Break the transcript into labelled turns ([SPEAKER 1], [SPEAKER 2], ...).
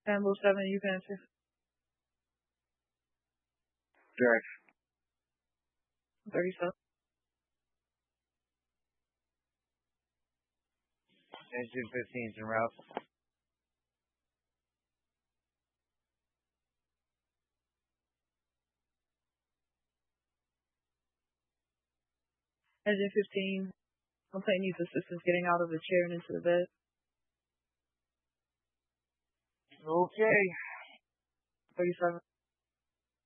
[SPEAKER 1] Campbell 7, you can answer.
[SPEAKER 2] Direct.
[SPEAKER 1] 37.
[SPEAKER 3] Engine 15's en route.
[SPEAKER 1] Engine 15. Complaint needs assistance getting out of the chair and into the bed.
[SPEAKER 3] Okay.
[SPEAKER 1] 37.